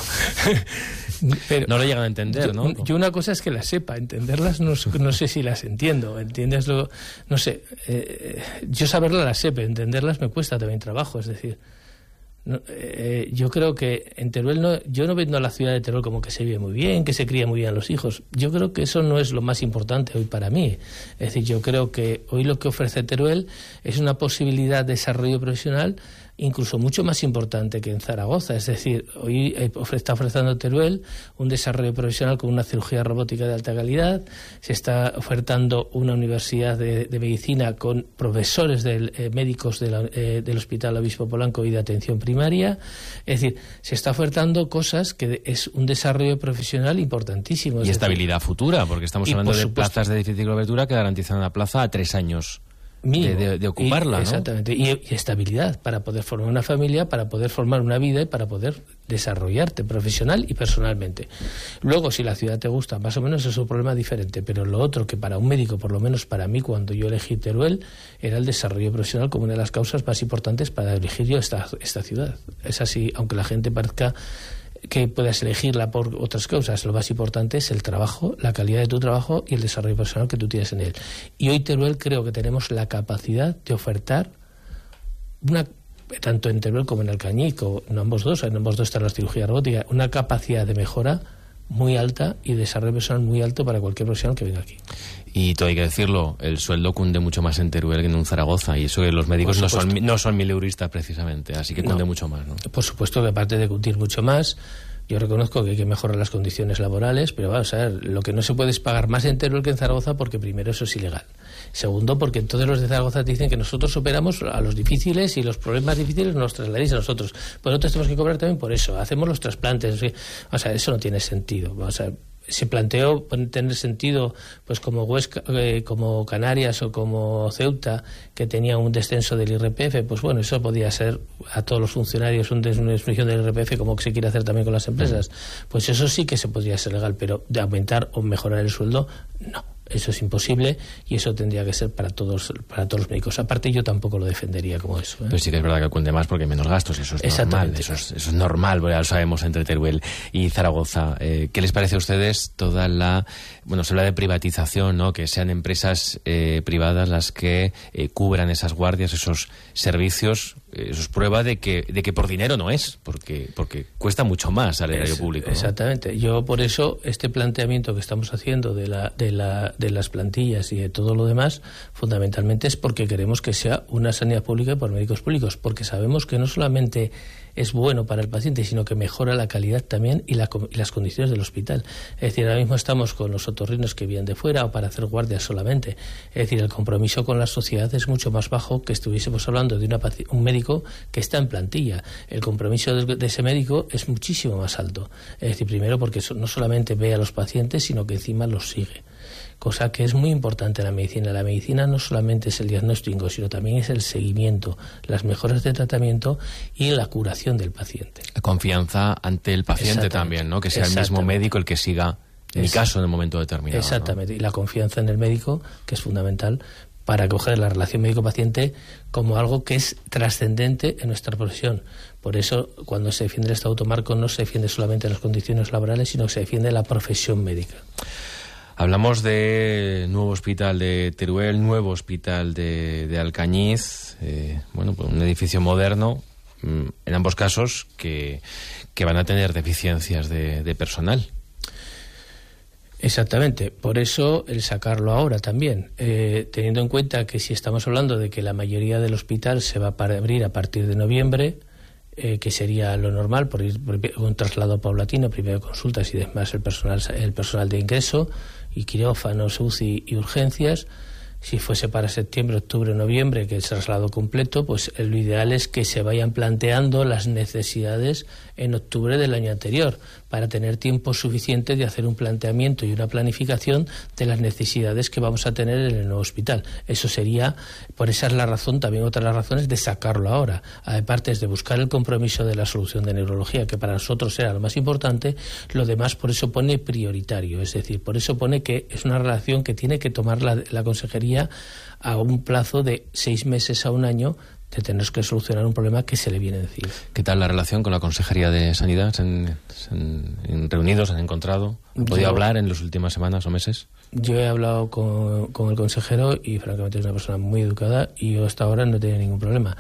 pero no lo llegan a entender, ¿no? Yo una cosa es que las sepa, entenderlas no sé si las entiendo, ¿entiendes? No sé, yo saberlas las sé, pero entenderlas me cuesta también trabajo, es decir... yo creo que en Teruel yo no vendo a la ciudad de Teruel como que se vive muy bien, que se cría muy bien los hijos. Yo creo que eso no es lo más importante hoy para mí. Es decir, yo creo que hoy lo que ofrece Teruel es una posibilidad de desarrollo profesional incluso mucho más importante que en Zaragoza. Es decir, hoy está ofreciendo Teruel un desarrollo profesional con una cirugía robótica de alta calidad, se está ofertando una universidad de medicina con profesores médicos del Hospital Obispo Polanco y de atención primaria. Es decir, se está ofertando cosas que es un desarrollo profesional importantísimo. Y estabilidad futura, porque estamos hablando de plazas de difícil cobertura que garantizan una plaza a 3 años. De ocuparla, ¿no? Exactamente, y estabilidad para poder formar una familia, para poder formar una vida y para poder desarrollarte profesional y personalmente. Luego, si la ciudad te gusta, más o menos es un problema diferente, pero lo otro que para un médico, por lo menos para mí, cuando yo elegí Teruel, era el desarrollo profesional como una de las causas más importantes para elegir yo esta ciudad. Es así, aunque la gente parezca que puedas elegirla por otras cosas, lo más importante es el trabajo, la calidad de tu trabajo y el desarrollo personal que tú tienes en él. Y hoy Teruel creo que tenemos la capacidad de ofertar tanto en Teruel como en Alcañiz, en ambos dos está la cirugía robótica, una capacidad de mejora muy alta y desarrollo personal muy alto para cualquier profesional que venga aquí. Y todo hay que decirlo, el sueldo cunde mucho más en Teruel que en un Zaragoza, y eso que los médicos no son mileuristas precisamente, así que cunde mucho más, ¿no? Por supuesto que aparte de cundir mucho más, Yo reconozco que hay que mejorar las condiciones laborales, pero vamos a ver, lo que no se puede es pagar más en Teruel que en Zaragoza, porque primero eso es ilegal. Segundo, porque todos los de Zaragoza dicen que nosotros operamos a los difíciles y los problemas difíciles nos trasladéis a nosotros. Pues nosotros tenemos que cobrar también por eso. Hacemos los trasplantes. O sea, eso no tiene sentido. O sea, se planteó tener sentido, pues como Huesca, como Canarias o como Ceuta, que tenía un descenso del IRPF, pues bueno, eso podía ser a todos los funcionarios una disminución del IRPF, como se quiere hacer también con las empresas. Pues eso sí que se podría ser legal, pero de aumentar o mejorar el sueldo, no. Eso es imposible y eso tendría que ser para todos los médicos. Aparte, yo tampoco lo defendería como eso. Pero sí que es verdad que cunde más porque hay menos gastos, eso es normal. Eso es normal, ya lo sabemos, entre Teruel y Zaragoza. ¿Qué les parece a ustedes toda la... Bueno, se habla de privatización, ¿no? Que sean empresas privadas las que cubran esas guardias, esos servicios. Eso es prueba de que por dinero no es, porque cuesta mucho más al erario público, ¿no? Exactamente. Yo por eso este planteamiento que estamos haciendo de las plantillas y de todo lo demás, fundamentalmente es porque queremos que sea una sanidad pública por médicos públicos, porque sabemos que no solamente es bueno para el paciente, sino que mejora la calidad también y las condiciones del hospital. Es decir, ahora mismo estamos con los otorrinos que vienen de fuera o para hacer guardias solamente. Es decir, el compromiso con la sociedad es mucho más bajo que estuviésemos hablando de un médico que está en plantilla. El compromiso de ese médico es muchísimo más alto. Es decir, primero porque no solamente ve a los pacientes, sino que encima los sigue. Cosa que es muy importante en la medicina. La medicina no solamente es el diagnóstico, sino también es el seguimiento, las mejoras de tratamiento y la curación del paciente. La confianza ante el paciente también, ¿no? Que sea el mismo médico el que siga mi caso en el momento determinado. Exactamente, ¿no? Y la confianza en el médico, que es fundamental para coger la relación médico-paciente como algo que es trascendente en nuestra profesión. Por eso, cuando se defiende el Estatuto Marco, no se defiende solamente las condiciones laborales, sino que se defiende la profesión médica. Hablamos de nuevo hospital de Teruel, nuevo hospital de Alcañiz, pues un edificio moderno, en ambos casos que van a tener deficiencias de personal. Exactamente, por eso el sacarlo ahora también, teniendo en cuenta que si estamos hablando de que la mayoría del hospital se va a abrir a partir de noviembre, que sería lo normal, por un traslado paulatino, primero consultas y después el personal de ingreso y quirófanos, UCI y urgencias. Si fuese para septiembre, octubre, noviembre, que es traslado completo, pues lo ideal es que se vayan planteando las necesidades en octubre del año anterior, para tener tiempo suficiente de hacer un planteamiento y una planificación de las necesidades que vamos a tener en el nuevo hospital. Eso sería, por esa es la razón, también otra de las razones de sacarlo ahora. Aparte es de buscar el compromiso de la solución de neurología, que para nosotros era lo más importante, lo demás por eso pone prioritario, es decir, por eso pone que es una relación que tiene que tomar la consejería a un plazo de 6 meses a un año, de tener que solucionar un problema que se le viene encima. ¿Qué tal la relación con la Consejería de Sanidad? ¿Se han reunido, se han encontrado? ¿Han podido hablar en las últimas semanas o meses? Yo he hablado con el consejero y francamente es una persona muy educada y yo hasta ahora no he tenido ningún problema.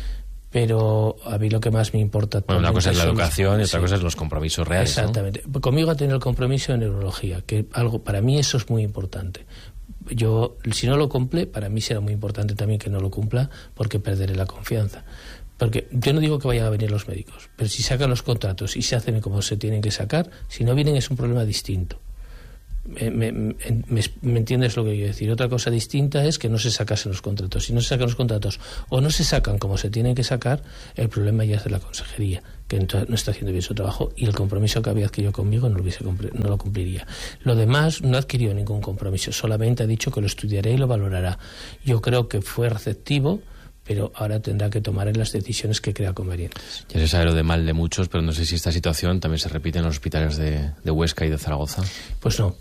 Pero a mí lo que más me importa... Bueno, una cosa es la educación y otra cosa es los compromisos reales. Exactamente. ¿No? Conmigo ha tenido el compromiso de neurología, que algo para mí eso es muy importante. Yo, si no lo cumple, para mí será muy importante también que no lo cumpla, porque perderé la confianza. Porque yo no digo que vayan a venir los médicos, pero si sacan los contratos y se hacen como se tienen que sacar, si no vienen es un problema distinto. ¿Me entiendes lo que quiero decir? Otra cosa distinta es que no se sacasen los contratos. Si no se sacan los contratos o no se sacan como se tienen que sacar, el problema ya es de la consejería, que no está haciendo bien su trabajo, y el compromiso que había adquirido conmigo no lo cumpliría. Lo demás no ha adquirido ningún compromiso, solamente ha dicho que lo estudiará y lo valorará. Yo creo que fue receptivo, pero ahora tendrá que tomar las decisiones que crea convenientes. Ya se sabe lo de mal de muchos, pero no sé si esta situación también se repite en los hospitales de Huesca y de Zaragoza. Pues no.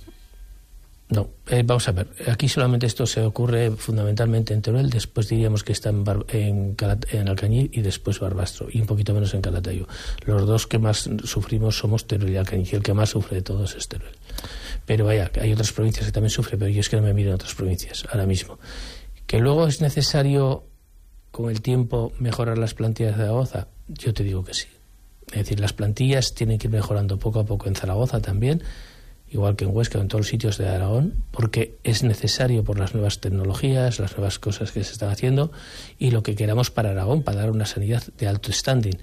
No, vamos a ver, aquí solamente esto se ocurre fundamentalmente en Teruel, después diríamos que está en Alcañiz y después Barbastro, y un poquito menos en Calatayud. Los dos que más sufrimos somos Teruel y Alcañiz, y el que más sufre de todos es Teruel. Pero vaya, hay otras provincias que también sufren, pero yo es que no me miro en otras provincias ahora mismo. Que luego es necesario, con el tiempo, mejorar las plantillas de Zaragoza, yo te digo que sí. Es decir, las plantillas tienen que ir mejorando poco a poco en Zaragoza también, igual que en Huesca o en todos los sitios de Aragón, porque es necesario por las nuevas tecnologías, las nuevas cosas que se están haciendo y lo que queramos para Aragón, para dar una sanidad de alto standing.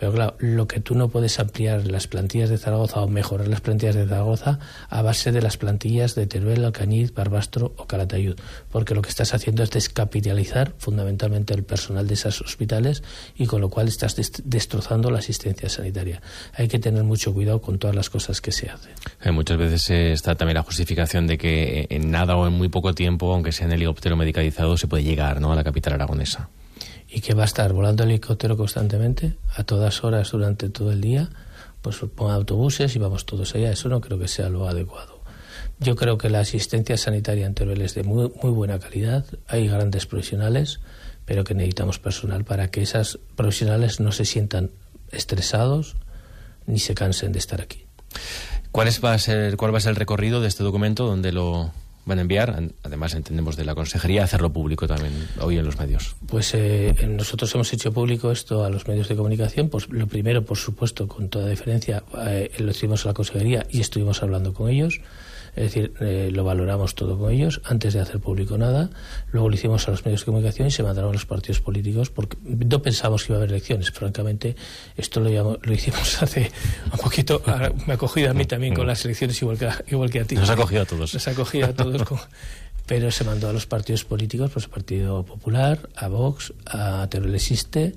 Pero claro, lo que tú no puedes ampliar las plantillas de Zaragoza o mejorar las plantillas de Zaragoza a base de las plantillas de Teruel, Alcañiz, Barbastro o Calatayud, porque lo que estás haciendo es descapitalizar fundamentalmente el personal de esos hospitales y con lo cual estás destrozando la asistencia sanitaria. Hay que tener mucho cuidado con todas las cosas que se hacen. Muchas veces está también la justificación de que en nada o en muy poco tiempo, aunque sea en helicóptero medicalizado, se puede llegar, ¿no?, a la capital aragonesa. Y que va a estar volando el helicóptero constantemente, a todas horas durante todo el día, pues ponga autobuses y vamos todos allá. Eso no creo que sea lo adecuado. Yo creo que la asistencia sanitaria en Teruel es de muy buena calidad, hay grandes profesionales, pero que necesitamos personal para que esas profesionales no se sientan estresados ni se cansen de estar aquí. ¿Cuál va a ser el recorrido de este documento? ¿Dónde lo van a enviar? Además, entendemos de la Consejería, hacerlo público también hoy en los medios. Pues nosotros hemos hecho público esto a los medios de comunicación. Pues lo primero, por supuesto, con toda diferencia, lo hicimos a la Consejería y estuvimos hablando con ellos. Es decir, lo valoramos todo con ellos antes de hacer público nada. Luego lo hicimos a los medios de comunicación y se mandaron a los partidos políticos porque no pensamos que iba a haber elecciones. Francamente, esto lo hicimos hace un poquito. Me ha cogido a mí también con las elecciones igual que a ti. Nos ha cogido a todos. Nos ha cogido a todos. Pero se mandó a los partidos políticos, pues el Partido Popular, a Vox, a Teruel Existe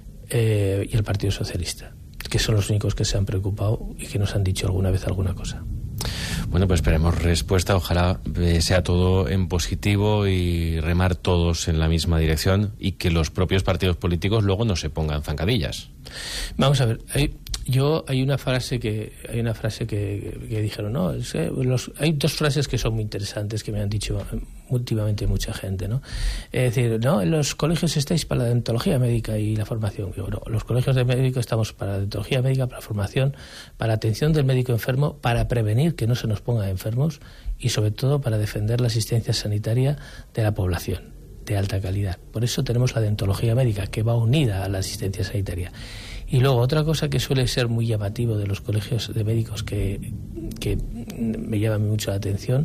y el Partido Socialista, que son los únicos que se han preocupado y que nos han dicho alguna vez alguna cosa. Bueno, pues esperemos respuesta. Ojalá sea todo en positivo y remar todos en la misma dirección y que los propios partidos políticos luego no se pongan zancadillas. Vamos a ver, hay una frase que dijeron, no, hay dos frases que son muy interesantes que me han dicho últimamente mucha gente, ¿no? Es decir, no, en los colegios estáis para la deontología médica y la formación. Yo, no, los colegios de médicos estamos para la deontología médica, para la formación, para la atención del médico enfermo, para prevenir que no se nos ponga enfermos y sobre todo para defender la asistencia sanitaria de la población de alta calidad. Por eso tenemos la deontología médica, que va unida a la asistencia sanitaria. Y luego otra cosa que suele ser muy llamativo de los colegios de médicos que me llama mucho la atención,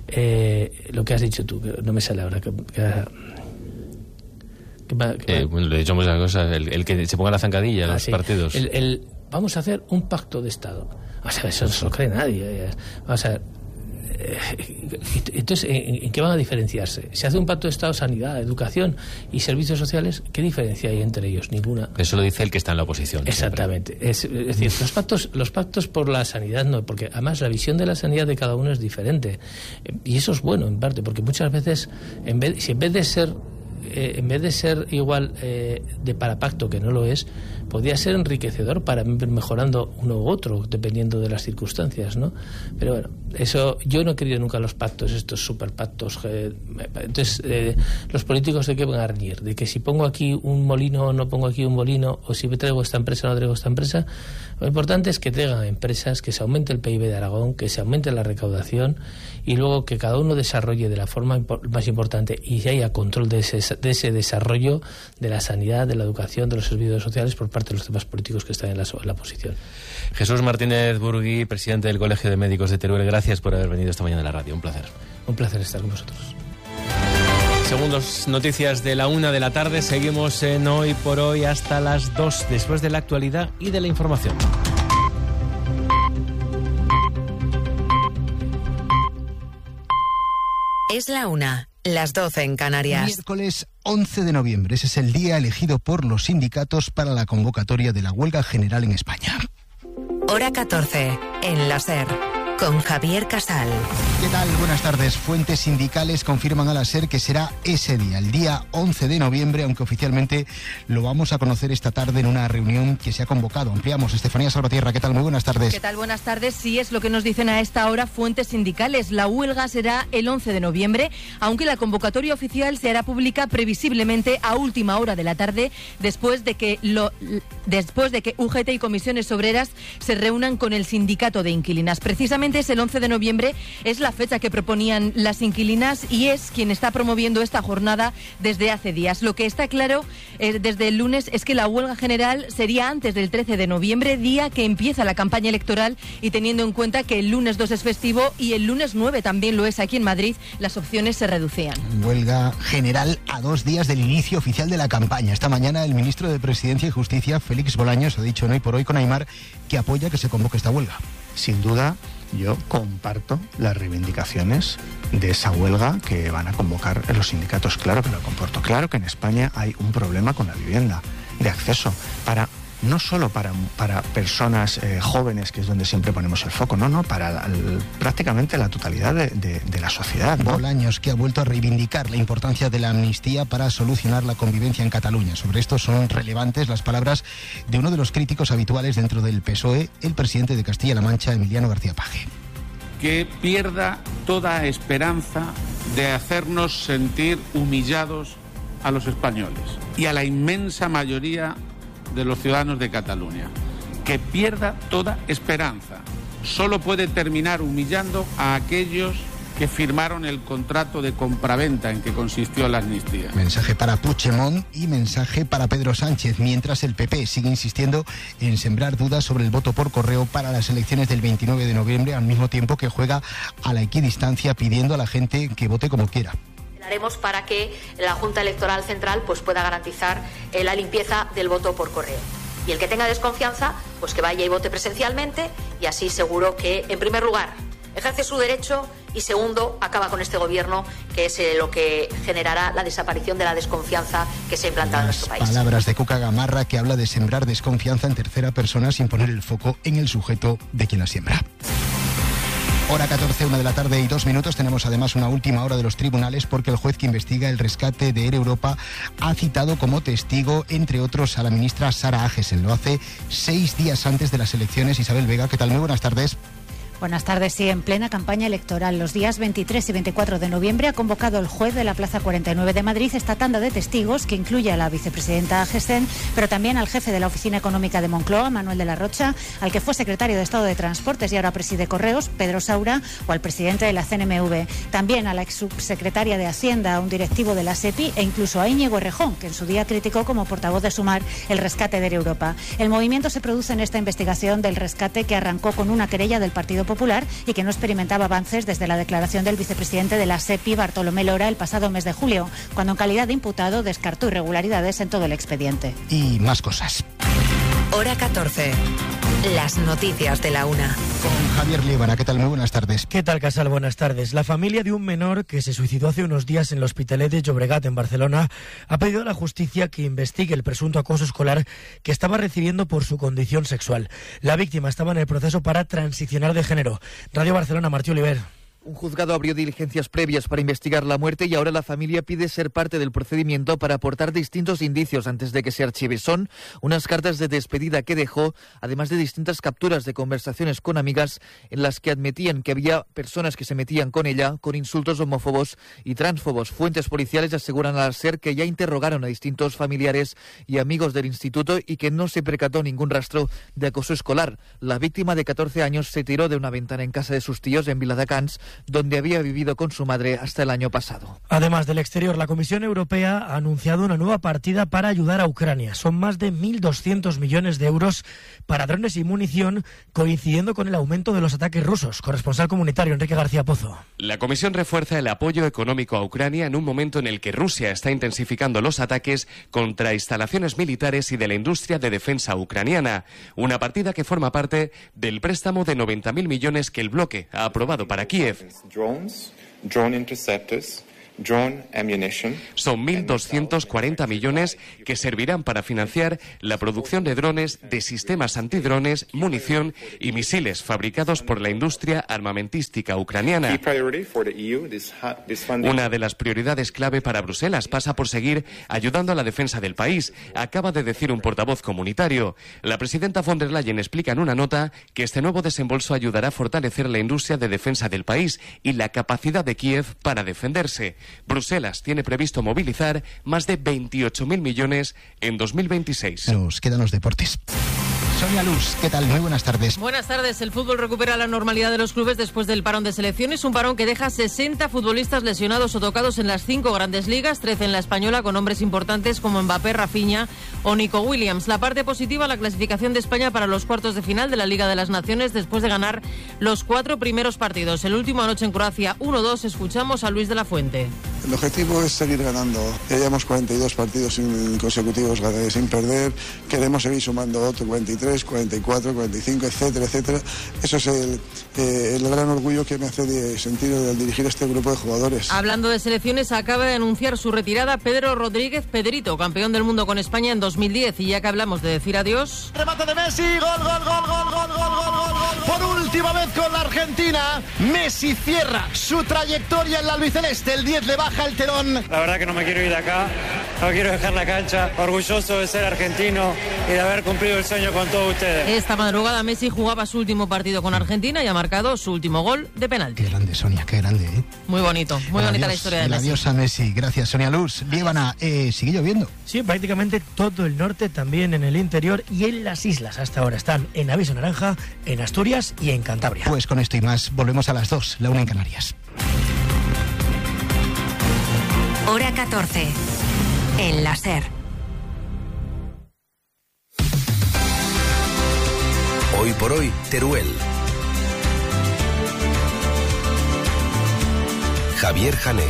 lo que has dicho tú, que no me sale ahora. Bueno, le he dicho muchas cosas. El que se ponga la zancadilla en los partidos. Vamos a hacer un pacto de Estado. O sea, eso no se lo cree nadie. Vamos a ver. Entonces, ¿en qué van a diferenciarse? Se hace un pacto de Estado, sanidad, educación y servicios sociales. ¿Qué diferencia hay entre ellos? Ninguna. Eso lo dice el que está en la oposición. Exactamente. Es decir, los pactos por la sanidad no, porque además la visión de la sanidad de cada uno es diferente. Y eso es bueno en parte, porque muchas veces, en vez de ser igual de para pacto, que no lo es, podría ser enriquecedor para ir mejorando uno u otro, dependiendo de las circunstancias, ¿no? Pero bueno, eso, yo no he querido nunca los pactos, estos superpactos. Entonces, los políticos, ¿de qué van a reñir? De que si pongo aquí un molino o no pongo aquí un molino, o si me traigo esta empresa o no traigo esta empresa. Lo importante es que traigan empresas, que se aumente el PIB de Aragón, que se aumente la recaudación y luego que cada uno desarrolle de la forma más importante y haya control de ese desarrollo de la sanidad, de la educación, de los servicios sociales por parte de los demás políticos que están en la oposición. Jesús Martínez Burgui, presidente del Colegio de Médicos de Teruel, gracias por haber venido esta mañana a la radio. Un placer. Un placer estar con vosotros. Segundos, noticias de la 1 de la tarde. Seguimos en Hoy por Hoy hasta las 2, después de la actualidad y de la información. Es la 1, las 12 en Canarias. Miércoles 11 de noviembre. Ese es el día elegido por los sindicatos para la convocatoria de la huelga general en España. Hora 14, en la SER, con Javier Casal. ¿Qué tal? Buenas tardes. Fuentes sindicales confirman a la SER que será ese día, el día 11 de noviembre, aunque oficialmente lo vamos a conocer esta tarde en una reunión que se ha convocado. Ampliamos. Estefanía Salvatierra, ¿qué tal? Muy buenas tardes. ¿Qué tal? Buenas tardes. Sí, es lo que nos dicen a esta hora fuentes sindicales. La huelga será el 11 de noviembre, aunque la convocatoria oficial se hará pública previsiblemente a última hora de la tarde, después de que UGT y comisiones obreras se reúnan con el sindicato de inquilinas. Precisamente precisamente es el 11 de noviembre, es la fecha que proponían las inquilinas y es quien está promoviendo esta jornada desde hace días. Lo que está claro desde el lunes es que la huelga general sería antes del 13 de noviembre, día que empieza la campaña electoral, y teniendo en cuenta que el lunes 2 es festivo y el lunes 9 también lo es aquí en Madrid, las opciones se reducían. Huelga general a 2 días del inicio oficial de la campaña. Esta mañana el ministro de Presidencia y Justicia, Félix Bolaños, ha dicho en Hoy por Hoy con Aimar que apoya que se convoque esta huelga. Sin duda, yo comparto las reivindicaciones de esa huelga que van a convocar los sindicatos. Claro que lo comparto. Claro que en España hay un problema con la vivienda, de acceso, no solo para personas jóvenes, que es donde siempre ponemos el foco, para prácticamente la totalidad de la sociedad, ¿no? Bolaños, que ha vuelto a reivindicar la importancia de la amnistía para solucionar la convivencia en Cataluña. Sobre esto son relevantes las palabras de uno de los críticos habituales dentro del PSOE, el presidente de Castilla-La Mancha, Emiliano García Paje. Que pierda toda esperanza de hacernos sentir humillados a los españoles y a la inmensa mayoría de los ciudadanos de Cataluña. Que pierda toda esperanza. Solo puede terminar humillando a aquellos que firmaron el contrato de compraventa en que consistió la amnistía. Mensaje para Puigdemont y mensaje para Pedro Sánchez, mientras el PP sigue insistiendo en sembrar dudas sobre el voto por correo para las elecciones del 29 de noviembre, al mismo tiempo que juega a la equidistancia pidiendo a la gente que vote como quiera. Haremos para que la Junta Electoral Central pueda garantizar la limpieza del voto por correo. Y el que tenga desconfianza, pues que vaya y vote presencialmente, y así seguro que, en primer lugar, ejerce su derecho y, segundo, acaba con este gobierno, que es lo que generará la desaparición de la desconfianza que se ha implantado en nuestro país. Palabras de Cuca Gamarra, que habla de sembrar desconfianza en tercera persona sin poner el foco en el sujeto de quien la siembra. Hora 14, 1 de la tarde y 2 minutos. Tenemos además una última hora de los tribunales, porque el juez que investiga el rescate de Air Europa ha citado como testigo, entre otros, a la ministra Sara Agesen. Lo hace 6 días antes de las elecciones. Isabel Vega, ¿qué tal? Muy buenas tardes. Buenas tardes. Sí, en plena campaña electoral, los días 23 y 24 de noviembre ha convocado el juez de la Plaza 49 de Madrid esta tanda de testigos, que incluye a la vicepresidenta Agesen, pero también al jefe de la Oficina Económica de Moncloa, Manuel de la Rocha, al que fue secretario de Estado de Transportes y ahora preside Correos, Pedro Saura, o al presidente de la CNMV. También a la ex subsecretaria de Hacienda, a un directivo de la SEPI, e incluso a Íñigo Errejón, que en su día criticó como portavoz de Sumar el rescate de Air Europa. El movimiento se produce en esta investigación del rescate, que arrancó con una querella del Partido Popular y que no experimentaba avances desde la declaración del vicepresidente de la SEPI, Bartolomé Lora, el pasado mes de julio, cuando en calidad de imputado descartó irregularidades en todo el expediente. Y más cosas. Hora 14. Las noticias de la una. Con Javier Líbana. ¿Qué tal? Muy buenas tardes. ¿Qué tal, Casal? Buenas tardes. La familia de un menor que se suicidó hace unos días en el Hospitalet de Llobregat, en Barcelona, ha pedido a la justicia que investigue el presunto acoso escolar que estaba recibiendo por su condición sexual. La víctima estaba en el proceso para transicionar de género. Radio Barcelona, Martí Oliver. Un juzgado abrió diligencias previas para investigar la muerte y ahora la familia pide ser parte del procedimiento para aportar distintos indicios antes de que se archive. Son unas cartas de despedida que dejó, además de distintas capturas de conversaciones con amigas en las que admitían que había personas que se metían con ella con insultos homófobos y transfobos. Fuentes policiales aseguran al SER que ya interrogaron a distintos familiares y amigos del instituto y que no se percató ningún rastro de acoso escolar. La víctima, de 14 años, se tiró de una ventana en casa de sus tíos en Viladecans, donde había vivido con su madre hasta el año pasado. Además del exterior, la Comisión Europea ha anunciado una nueva partida para ayudar a Ucrania. Son más de 1.200 millones de euros para drones y munición, coincidiendo con el aumento de los ataques rusos. Corresponsal comunitario, Enrique García Pozo. La Comisión refuerza el apoyo económico a Ucrania en un momento en el que Rusia está intensificando los ataques contra instalaciones militares y de la industria de defensa ucraniana. Una partida que forma parte del préstamo de 90.000 millones que el bloque ha aprobado para Kiev. Drone interceptors, drone ammunition. Son 1.240 millones que servirán para financiar la producción de drones, de sistemas antidrones, munición y misiles fabricados por la industria armamentística ucraniana. Una de las prioridades clave para Bruselas pasa por seguir ayudando a la defensa del país, acaba de decir un portavoz comunitario. La presidenta von der Leyen explica en una nota que este nuevo desembolso ayudará a fortalecer la industria de defensa del país y la capacidad de Kiev para defenderse. Bruselas tiene previsto movilizar más de 28.000 millones en 2026. Nos quedan los deportes. Sonia Luz, ¿qué tal? Muy buenas tardes. Buenas tardes. El fútbol recupera la normalidad de los clubes después del parón de selecciones, un parón que deja 60 futbolistas lesionados o tocados en las 5 grandes ligas, 13 en la española, con nombres importantes como Mbappé, Rafinha o Nico Williams. La parte positiva, la clasificación de España para los cuartos de final de la Liga de las Naciones después de ganar los 4 primeros partidos. El último anoche en Croacia 1-2. Escuchamos a Luis de la Fuente. El objetivo es seguir ganando. Ya llevamos 42 partidos consecutivos sin perder. Queremos seguir sumando otros 23, 44, 45, etcétera, etcétera. Eso es el gran orgullo que me hace de sentir al dirigir este grupo de jugadores. Hablando de selecciones, acaba de anunciar su retirada Pedro Rodríguez Pedrito, campeón del mundo con España en 2010. Y ya que hablamos de decir adiós... Remate de Messi, gol. Por última vez con la Argentina, Messi cierra su trayectoria en la albiceleste. El 10 le baja el telón. La verdad que no me quiero ir de acá, no quiero dejar la cancha. Orgulloso de ser argentino y de haber cumplido el sueño con todos ustedes. Esta madrugada Messi jugaba su último partido con Argentina y ha marcado su último gol de penalti. Qué grande, Sonia, qué grande, ¿eh? Muy bonito, muy bonita la historia de Messi. Adiós a Messi. Gracias, Sonia Luz. Líbana, ¿sigue lloviendo? Sí, prácticamente todo el norte, también en el interior y en las islas. Hasta ahora están en aviso naranja, en Asturias y en Cantabria. Pues con esto y más, volvemos a las 2, la 1 en Canarias. Hora 14, en la SER. Hoy por hoy, Teruel. Javier Jané.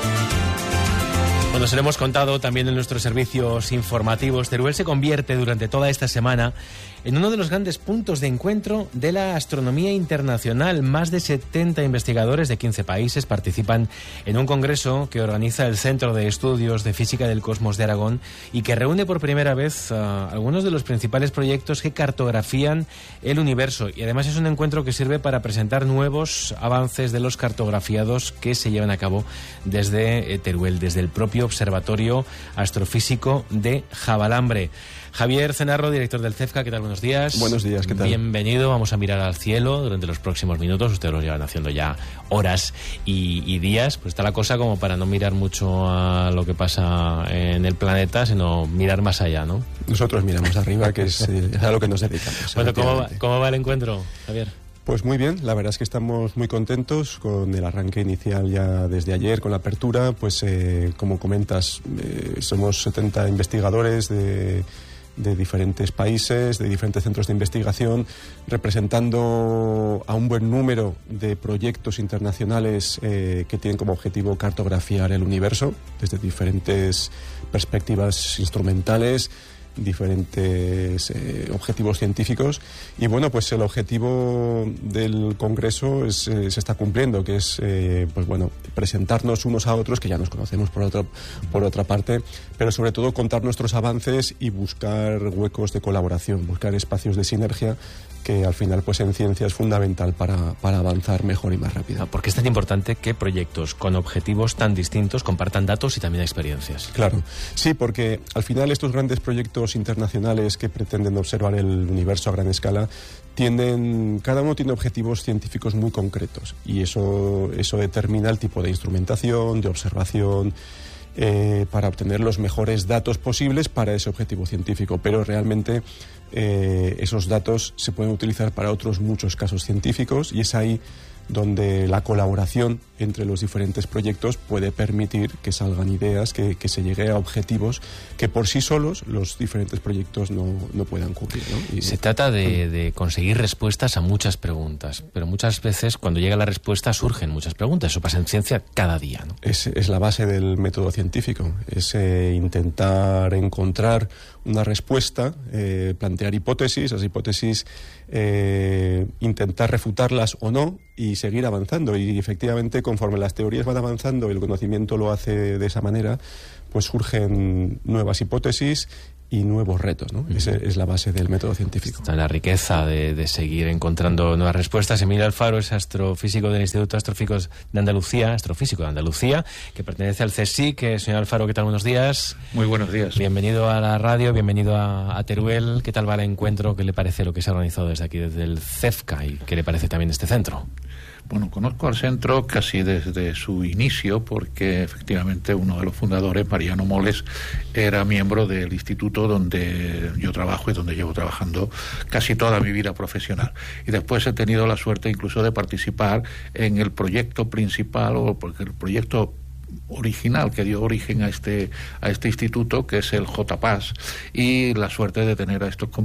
Bueno, se lo hemos contado también en nuestros servicios informativos. Teruel se convierte durante toda esta semana en uno de los grandes puntos de encuentro de la astronomía internacional. Más de 70 investigadores de 15 países participan en un congreso que organiza el Centro de Estudios de Física del Cosmos de Aragón y que reúne por primera vez algunos de los principales proyectos que cartografían el universo. Y además es un encuentro que sirve para presentar nuevos avances de los cartografiados que se llevan a cabo desde Teruel, desde el propio Observatorio Astrofísico de Javalambre. Javier Cenarro, director del CEFCA, ¿qué tal? Buenos días. Buenos días, ¿qué tal? Bienvenido, vamos a mirar al cielo durante los próximos minutos. Ustedes lo llevan haciendo ya horas y días. Pues está la cosa como para no mirar mucho a lo que pasa en el planeta, sino mirar más allá, ¿no? Nosotros miramos arriba, que es a lo que nos dedicamos. Bueno, ¿cómo va el encuentro, Javier? Pues muy bien, la verdad es que estamos muy contentos con el arranque inicial ya desde ayer, con la apertura. Pues como comentas, somos 70 investigadores de diferentes países, de diferentes centros de investigación, representando a un buen número de proyectos internacionales que tienen como objetivo cartografiar el universo desde diferentes perspectivas instrumentales, diferentes objetivos científicos. Y bueno, pues el objetivo del Congreso se está cumpliendo, que es pues bueno, presentarnos unos a otros, que ya nos conocemos por otra parte, pero sobre todo contar nuestros avances y buscar huecos de colaboración, buscar espacios de sinergia, que al final pues en ciencia es fundamental para avanzar mejor y más rápido. ¿Por qué es tan importante que proyectos con objetivos tan distintos compartan datos y también experiencias? Claro, sí, porque al final estos grandes proyectos internacionales que pretenden observar el universo a gran escala cada uno tiene objetivos científicos muy concretos, y eso determina el tipo de instrumentación, de observación, para obtener los mejores datos posibles para ese objetivo científico. Pero realmente esos datos se pueden utilizar para otros muchos casos científicos, y es ahí donde la colaboración entre los diferentes proyectos puede permitir que salgan ideas, que se llegue a objetivos que por sí solos los diferentes proyectos no puedan cubrir, ¿no? Se trata de conseguir respuestas a muchas preguntas, pero muchas veces cuando llega la respuesta surgen muchas preguntas. Eso pasa en ciencia cada día, ¿no? Es la base del método científico, es intentar encontrar una respuesta, plantear hipótesis, las hipótesis intentar refutarlas o no, y seguir avanzando. Y efectivamente, conforme las teorías van avanzando y el conocimiento lo hace de esa manera, pues surgen nuevas hipótesis y nuevos retos, ¿no? Esa es la base del método científico. Está la riqueza de seguir encontrando nuevas respuestas. Emilio Alfaro es astrofísico del Instituto Astrofísico de Andalucía, que pertenece al CSIC. Señor Alfaro, ¿qué tal? Buenos días. Muy buenos días. Bienvenido a la radio, bienvenido a Teruel. ¿Qué tal va el encuentro? ¿Qué le parece lo que se ha organizado desde aquí, desde el CEFCA? ¿Y qué le parece también este centro? Bueno, conozco al centro casi desde su inicio, porque efectivamente uno de los fundadores, Mariano Moles, era miembro del instituto donde yo trabajo y donde llevo trabajando casi toda mi vida profesional. Y después he tenido la suerte incluso de participar en el proyecto principal, o porque el proyecto original que dio origen a este instituto, que es el JPAS, y la suerte de tener a estos